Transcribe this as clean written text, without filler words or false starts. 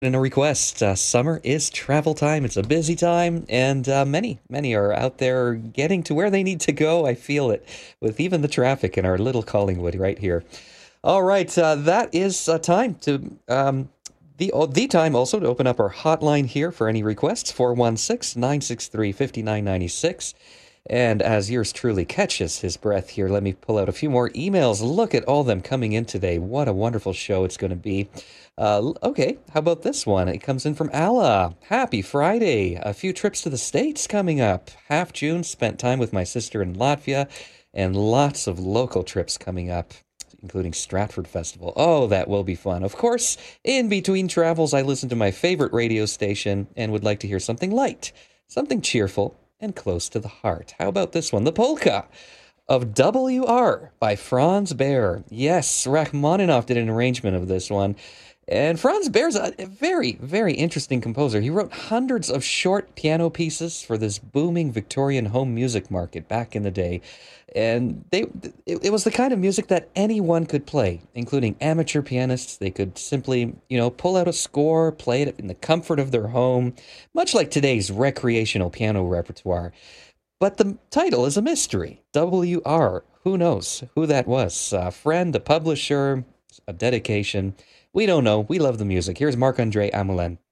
In a request, summer is travel time. It's a busy time, and many are out there getting to where they need to go. I feel it with even the traffic in our little Collingwood right here. All right, that is time to the time also to open up our hotline here for any requests 416-963-5996. And as yours truly catches his breath here, let me pull out a few more emails. Look at all them coming in today. What a wonderful show it's going to be. Okay, how about this one? It comes in from Alla. Happy Friday. A few trips to the States coming up. Half June, spent time with my sister in Latvia, and lots of local trips coming up, including Stratford Festival. Oh, that will be fun. Of course, in between travels, I listen to my favorite radio station and would like to hear something light, something cheerful, and close to the heart. How about this one? The Polka of WR by Franz Bear. Yes, Rachmaninoff did an arrangement of this one. And Franz Bear's a very, very interesting composer. He wrote hundreds of short piano pieces for this booming Victorian home music market back in the day. And it was the kind of music that anyone could play, including amateur pianists. They could simply, pull out a score, play it in the comfort of their home, much like today's recreational piano repertoire. But the title is a mystery. WR. Who knows who that was? A friend, a publisher, a dedication. We don't know. We love the music. Here's Marc-André Amoulin.